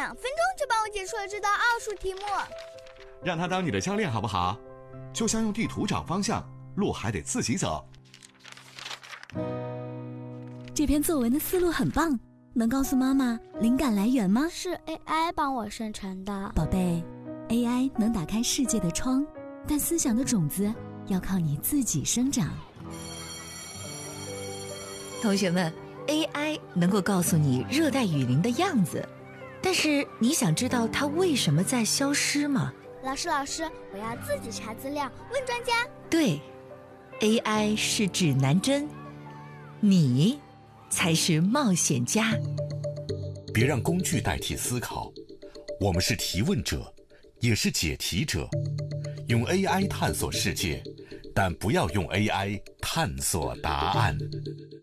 2分钟就帮我解出了这道奥数题目。 让他当你的教练好不好？就像用地图找方向，路还得自己走。 这篇作文的思路很棒，能告诉妈妈灵感来源吗？ 是 AI 帮我生成的。 宝贝， AI 能打开世界的窗，但思想的种子要靠你自己生长。 同学们， AI 能够告诉你热带雨林的样子，但是你想知道它为什么在消失吗？ 老师，我要自己查资料，问专家。 对， AI 是指南针，你才是冒险家。 别让工具代替思考，我们是提问者，也是解题者。用 AI 探索世界，但不要用 AI 探索答案。